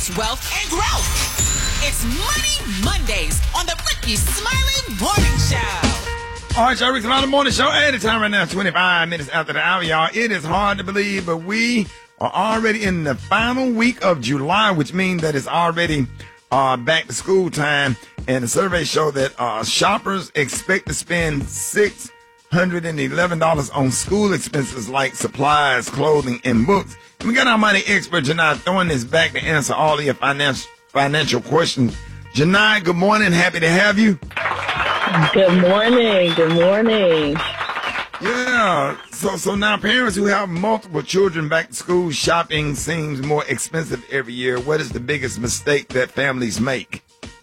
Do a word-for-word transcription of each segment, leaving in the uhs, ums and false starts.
business, wealth, and growth. It's Money Mondays on the Ricky Smiley Morning Show. All right, y'all, Ricky Smiley Morning Show. At the time right now, twenty-five minutes after the hour, y'all. It is hard to believe, but we are already in the final week of July, which means that it's already uh, back to school time. And the surveys show that uh, shoppers expect to spend six hundred eleven dollars on school expenses like supplies, clothing, and books. And we got our money expert, Janai, throwing this back to answer all of your financial financial questions. Janai, good morning. Happy to have you. Good morning. Good morning. Yeah. So, so now parents who have multiple children back to school, shopping seems more expensive every year. What is the biggest mistake that families make?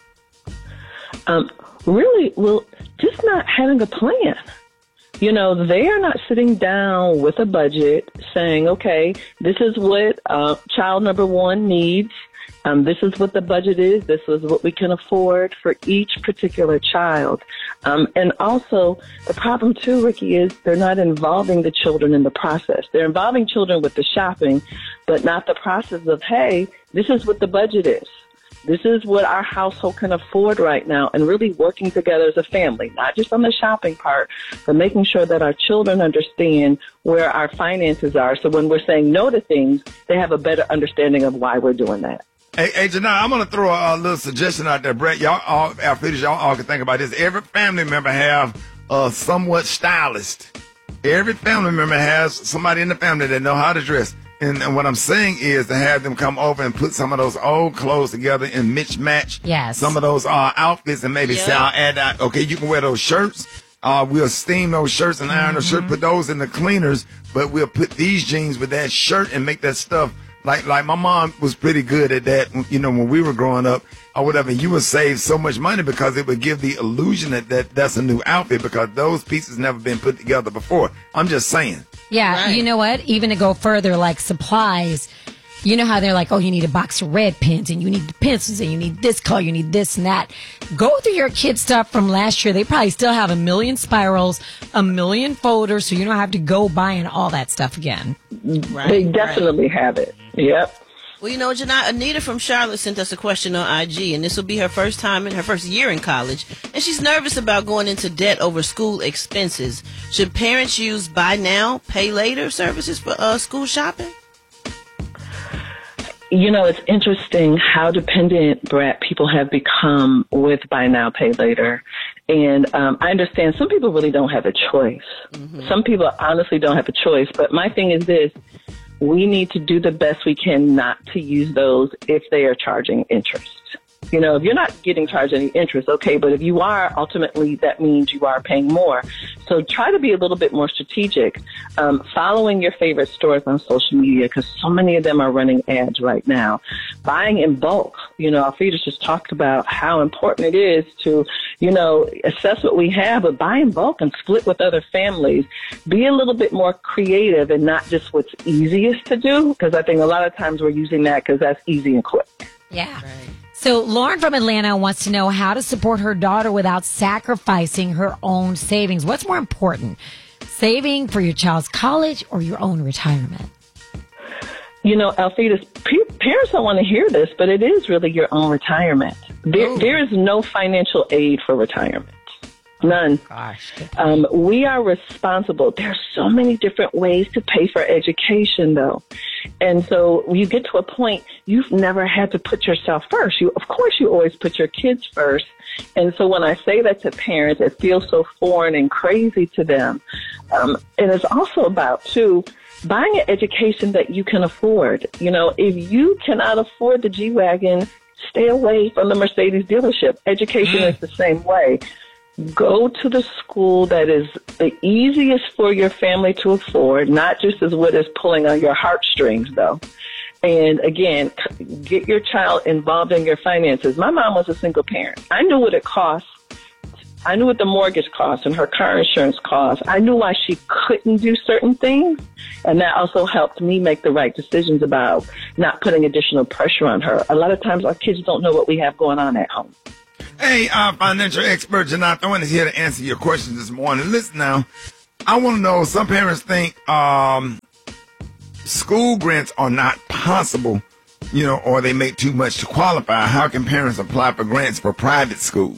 Um, really, well, just not having a plan. You know, they are not sitting down with a budget saying, okay, this is what uh, child number one needs. Um, this is what the budget is. This is what we can afford for each particular child. Um, and also, the problem, too, Ricky, is they're not involving the children in the process. They're involving children with the shopping, but not the process of, hey, this is what the budget is. This is what our household can afford right now, and really working together as a family, not just on the shopping part, but making sure that our children understand where our finances are. So when we're saying no to things, they have a better understanding of why we're doing that. Hey, hey Janai, I'm going to throw a, a little suggestion out there, Brett. Y'all, all, our feeders, y'all all can think about this. Every family member have a somewhat stylist. Every family member has somebody in the family that know how to dress. And, and what I'm saying is to have them come over and put some of those old clothes together and mismatch yes. some of those uh, outfits and maybe yep. say, I'll add that. Okay, you can wear those shirts. Uh, we'll steam those shirts and iron mm-hmm. those shirts, put those in the cleaners, but we'll put these jeans with that shirt and make that stuff. Like, like my mom was pretty good at that, you know, when we were growing up or whatever. You would save so much money because it would give the illusion that, that that's a new outfit because those pieces never been put together before. I'm just saying. Yeah, right. You know what? Even to go further, like supplies, you know how they're like, oh, you need a box of red pens and you need the pencils and you need this color, you need this and that. Go through your kids' stuff from last year. They probably still have a million spirals, a million folders, so you don't have to go buying all that stuff again. Right, they definitely right. have it. Yep. Well, you know, Janai, Anita from Charlotte sent us a question on I G, and this will be her first time in her first year in college, and she's nervous about going into debt over school expenses. Should parents use buy now, pay later services for uh, school shopping? You know, it's interesting how dependent, Brett, people have become with buy now, pay later. And um, I understand some people really don't have a choice. Mm-hmm. Some people honestly don't have a choice. But my thing is this. We need to do the best we can not to use those if they are charging interest. You know, if you're not getting charged any interest, okay, but if you are, ultimately that means you are paying more. So try to be a little bit more strategic, um, following your favorite stores on social media because so many of them are running ads right now. Buying in bulk. You know, Alfreda just talked about how important it is to, you know, assess what we have, but buy in bulk and split with other families. Be a little bit more creative and not just what's easiest to do because I think a lot of times we're using that because that's easy and quick. Yeah. Right. So Lauren from Atlanta wants to know how to support her daughter without sacrificing her own savings. What's more important, saving for your child's college or your own retirement? You know, Alfreda's parents don't want to hear this, but it is really your own retirement. There, there is no financial aid for retirement. None. Gosh. Um, we are responsible. There are so many different ways to pay for education, though. And so you get to a point, you've never had to put yourself first. You, of course, you always put your kids first. And so when I say that to parents, it feels so foreign and crazy to them. Um, and it's also about, too, buying an education that you can afford. You know, if you cannot afford the G-Wagon, stay away from the Mercedes dealership. Education mm. is the same way. Go to the school that is the easiest for your family to afford, not just as what is pulling on your heartstrings, though. And again, get your child involved in your finances. My mom was a single parent. I knew what it cost. I knew what the mortgage cost and her car insurance cost. I knew why she couldn't do certain things. And that also helped me make the right decisions about not putting additional pressure on her. A lot of times our kids don't know what we have going on at home. Hey, our financial expert, Janai Thorne, is here to answer your questions this morning. Listen now, I want to know, some parents think um, school grants are not possible you know, or they make too much to qualify, how can parents apply for grants for private school?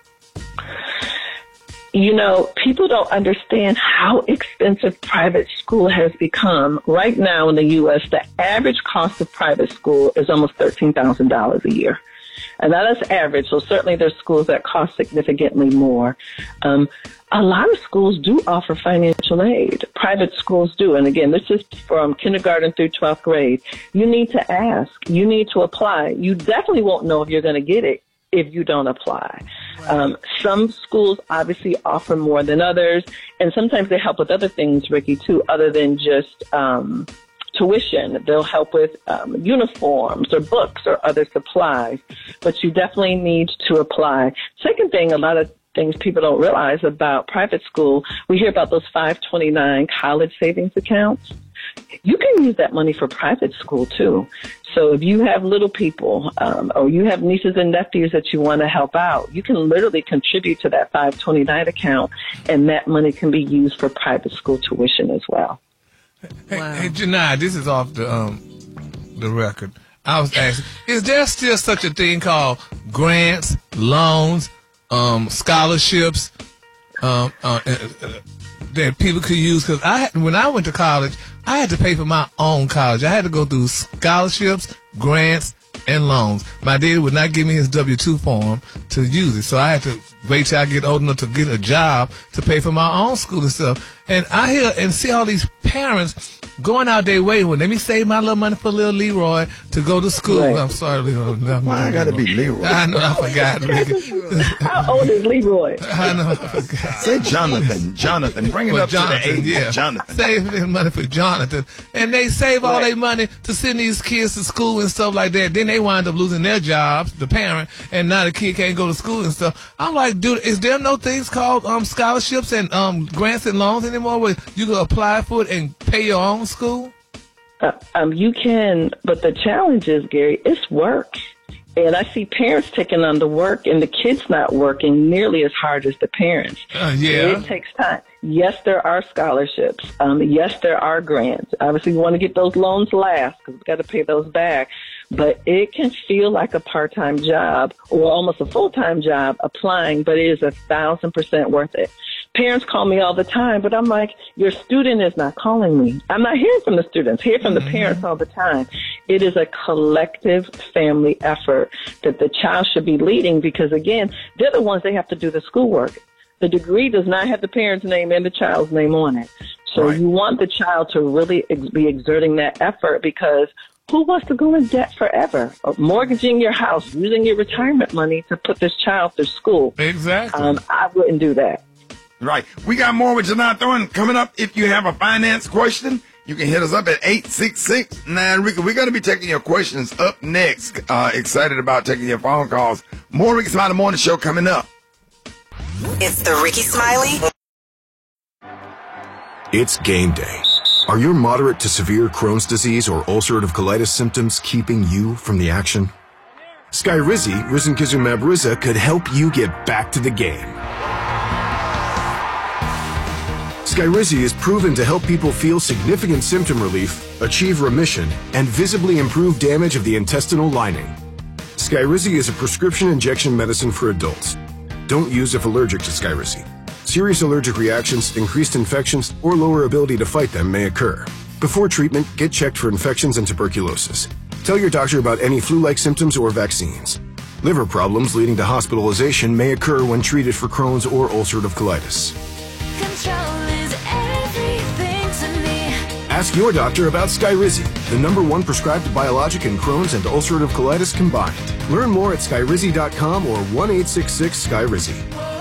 You know, people don't understand how expensive private school has become. Right now in the U S, the average cost of private school is almost thirteen thousand dollars a year. And that is average, so certainly there's schools that cost significantly more. Um, a lot of schools do offer financial aid. Private schools do. And again, this is from kindergarten through twelfth grade. You need to ask. You need to apply. You definitely won't know if you're going to get it if you don't apply. Um, some schools obviously offer more than others, and sometimes they help with other things, Ricky, too, other than just um, tuition. They'll help with um, uniforms or books or other supplies, but you definitely need to apply. Second thing, a lot of things people don't realize about private school, we hear about those five twenty-nine college savings accounts. You can use that money for private school, too. So if you have little people um, or you have nieces and nephews that you want to help out, you can literally contribute to that five twenty-nine account, and that money can be used for private school tuition as well. Hey, Wow. hey Janai, this is off the um the record. I was asking, is there still such a thing called grants, loans, um, scholarships um, uh, uh, uh, that people could use? Because I, had- when I went to college, I had to pay for my own college. I had to go through scholarships, grants, and loans. My daddy would not give me his W two form to use it, so I had to wait till I get old enough to get a job to pay for my own school and stuff. And I hear and see all these parents going out their way. Well, let me save my little money for little Leroy to go to school. Right. I'm sorry, Leroy. No, Why I gotta be Leroy? I know, I forgot. How old is Leroy? I know, I forgot. Say Jonathan. Jonathan. Bring it For up to the age yeah. of Jonathan. Save their money for Jonathan. And they save all Right. their money to send these kids to school and stuff like that. Then they wind up losing their jobs, the parent, and now the kid can't go to school and stuff. I'm like, dude, is there no things called um scholarships and um grants and loans anymore where you can apply for it and pay your own school? Uh, um, you can, but the challenge is, Gary, it's work. And I see parents taking on the work and the kids not working nearly as hard as the parents. Uh, yeah. It takes time. Yes, there are scholarships. Um, yes, there are grants. Obviously, we want to get those loans last because we've got to pay those back. But it can feel like a part-time job or almost a full-time job applying, but it is a thousand percent worth it. Parents call me all the time, but I'm like, your student is not calling me. I'm not hearing from the students, hear from the parents all the time. It is a collective family effort that the child should be leading because, again, they're the ones that have to do the schoolwork. The degree does not have the parent's name and the child's name on it. So Right. you want the child to really ex- be exerting that effort because who wants to go in debt forever? Or mortgaging your house, using your retirement money to put this child through school. Exactly. Um, I wouldn't do that. Right. We got more with Janai Thornton coming up. If you have a finance question, you can hit us up at eight six six, nine Ricky. We're going to be taking your questions up next. Uh, excited about taking your phone calls. More Ricky Smiley Morning Show coming up. It's the Ricky Smiley. It's game day. Are your moderate to severe Crohn's disease or ulcerative colitis symptoms keeping you from the action? Skyrizi, risankizumab Riza, could help you get back to the game. Skyrizi is proven to help people feel significant symptom relief, achieve remission, and visibly improve damage of the intestinal lining. Skyrizi is a prescription injection medicine for adults. Don't use if allergic to Skyrizi. Serious allergic reactions, increased infections, or lower ability to fight them may occur. Before treatment, get checked for infections and tuberculosis. Tell your doctor about any flu-like symptoms or vaccines. Liver problems leading to hospitalization may occur when treated for Crohn's or ulcerative colitis. Control is everything to me. Ask your doctor about Skyrizi, the number one prescribed biologic in Crohn's and ulcerative colitis combined. Learn more at skyrizi dot com or one eight six six Skyrizi.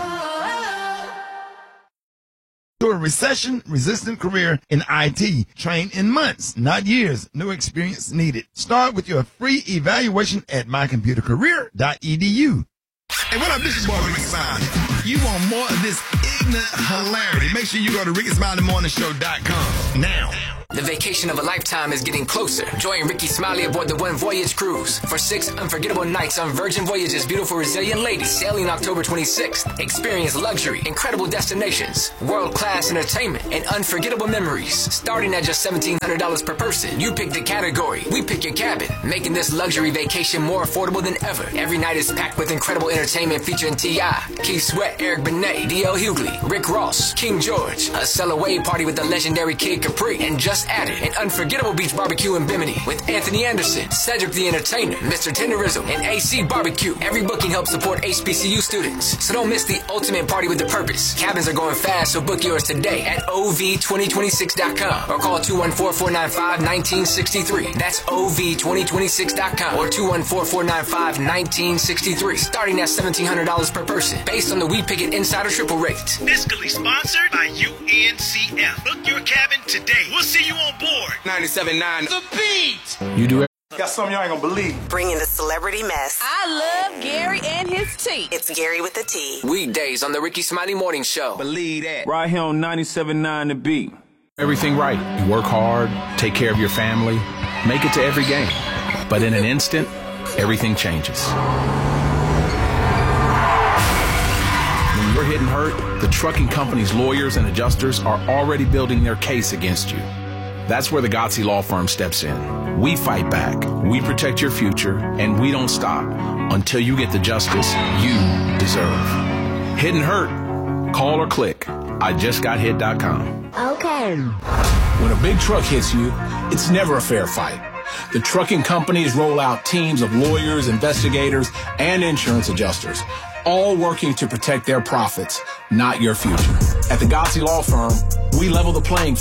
To a recession-resistant career in I T. Train in months, not years. No experience needed. Start with your free evaluation at my computer career dot e d u. Hey, what up? This is boy Ricky Smiley. You want more of this ignorant hilarity? Make sure you go to ricky smiley morning show dot com now. The vacation of a lifetime is getting closer. Join Ricky Smiley aboard the One Voyage cruise for six unforgettable nights on Virgin Voyage's beautiful Resilient Lady, sailing October twenty-sixth. Experience luxury, incredible destinations, world-class entertainment, and unforgettable memories. Starting at just seventeen hundred dollars per person. You pick the category. We pick your cabin, making this luxury vacation more affordable than ever. Every night is packed with incredible entertainment featuring T I, Keith Sweat, Eric Benet, D L Hughley, Rick Ross, King George, a Cella Wade party with the legendary Kid Capri, and just added an unforgettable beach barbecue in Bimini with Anthony Anderson, Cedric the Entertainer, Mister Tenderizzo, and A C Barbecue. Every booking helps support H B C U students, so don't miss the ultimate party with a purpose. Cabins are going fast, so book yours today at O V twenty twenty-six dot com or call two one four, four nine five, one nine six three. That's O V twenty twenty-six dot com or two one four, four nine five, one nine six three. Starting at seventeen hundred dollars per person, based on the We Pick It Insider Triple Rate. Fiscally sponsored by U N C F. Book your cabin today. We'll see you on board. ninety-seven point nine The Beat. You do it. Got something y'all ain't gonna believe. Bringing the celebrity mess. I love Gary and his tea. It's Gary with the T. Weekdays on the Ricky Smiley Morning Show. Believe that. Right here on ninety-seven point nine The Beat. Everything right. You work hard, take care of your family, make it to every game. But in an instant, everything changes. When you're hit and hurt, the trucking company's lawyers and adjusters are already building their case against you. That's where the Gotzi Law Firm steps in. We fight back, we protect your future, and we don't stop until you get the justice you deserve. Hit and hurt? Call or click I just got hit dot com. Okay. When a big truck hits you, it's never a fair fight. The trucking companies roll out teams of lawyers, investigators, and insurance adjusters, all working to protect their profits, not your future. At the Gotzi Law Firm, we level the playing field.